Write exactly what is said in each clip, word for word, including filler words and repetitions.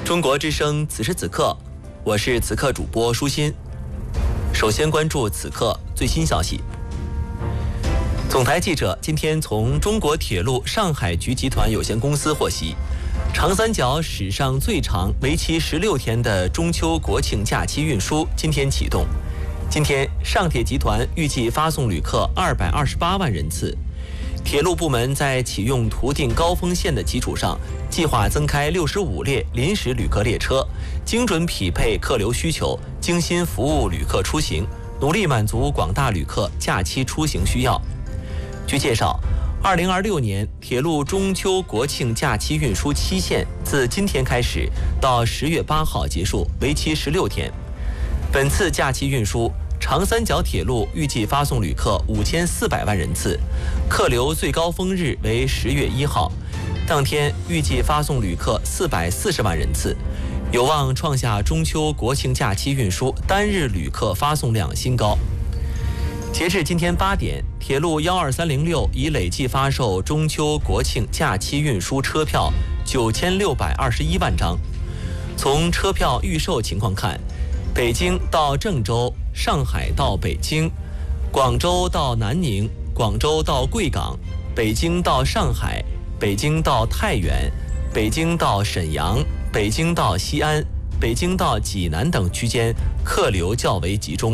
中国之声此时此刻，我是此刻主播舒心。首先关注此刻最新消息。总台记者今天从中国铁路上海局集团有限公司获悉，长三角史上最长、为期十六天的中秋国庆假期运输今天启动。今天，上铁集团预计发送旅客二百二十八万人次。铁路部门在启用途定高峰线的基础上，计划增开六十五列临时旅客列车，精准匹配客流需求，精心服务旅客出行，努力满足广大旅客假期出行需要。据介绍，二零二六年铁路中秋国庆假期运输期限自今天开始到十月八号结束，为期十六天。本次假期运输，长三角铁路预计发送旅客五千四百万人次，客流最高峰日为十月一号，当天预计发送旅客四百四十万人次，有望创下中秋国庆假期运输单日旅客发送量新高。截至今天八点，铁路一二三零六已累计发售中秋国庆假期运输车票九千六百二十一万张。从车票预售情况看，北京到郑州、上海到北京、广州到南宁、广州到贵港、北京到上海、北京到太原、北京到沈阳、北京到西安、北京到济南等区间客流较为集中。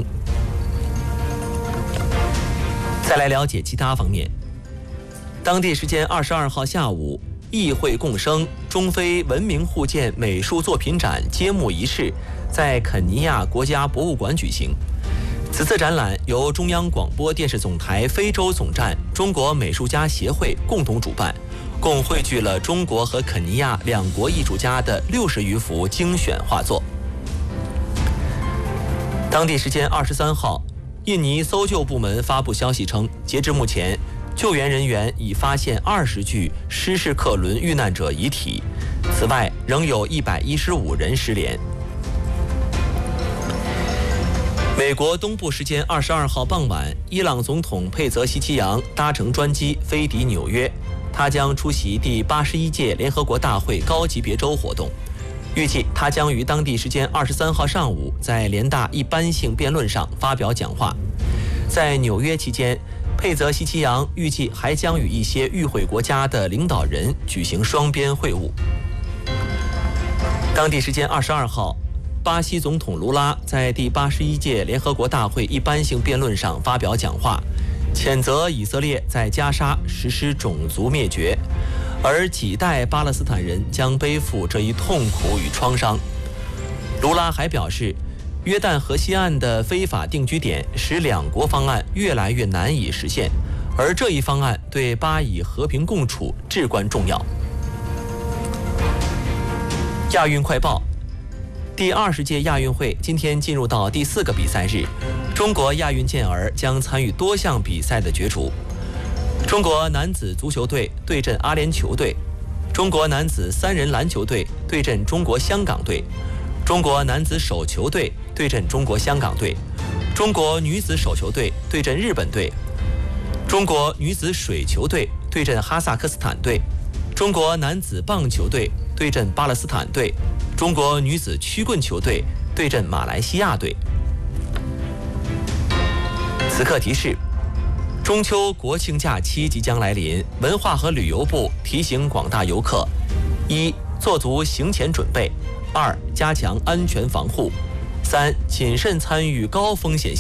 再来了解其他方面。当地时间二十二号下午，议会共生中非文明互鉴美术作品展揭幕仪式在肯尼亚国家博物馆举行。此次展览由中央广播电视总台非洲总站中国美术家协会共同主办，共汇聚了中国和肯尼亚两国艺术家的六十余幅精选画作。当地时间二十三号，印尼搜救部门发布消息称，截至目前，救援人员已发现二十具失事客轮遇难者遗体，此外仍有一百一十五人失联。美国东部时间二十二号傍晚，伊朗总统佩泽希奇扬搭乘专机飞抵纽约，他将出席第八十一届联合国大会高级别周活动。预计他将于当地时间二十三号上午在联大一般性辩论上发表讲话。在纽约期间，佩泽希奇扬预计还将与一些与会国家的领导人举行双边会晤。当地时间二十二号，巴西总统卢拉在第八十一届联合国大会一般性辩论上发表讲话，谴责以色列在加沙实施种族灭绝，而几代巴勒斯坦人将背负这一痛苦与创伤。卢拉还表示，约旦河西岸的非法定居点使两国方案越来越难以实现，而这一方案对巴以和平共处至关重要。亚运快报。第二十届亚运会今天进入到第四个比赛日，中国亚运健儿将参与多项比赛的角逐。中国男子足球队对阵阿联酋队，中国男子三人篮球队对阵中国香港队，中国男子手球队对阵中国香港队，中国女子手球队对阵日本队，中国女子水球队对阵哈萨克斯坦队，中国男子棒球队对阵巴勒斯坦队，中国女子曲棍球队对阵马来西亚队。此刻提示：中秋国庆假期即将来临，文化和旅游部提醒广大游客：一、做足行前准备；二、加强安全防护；三、谨慎参与高风险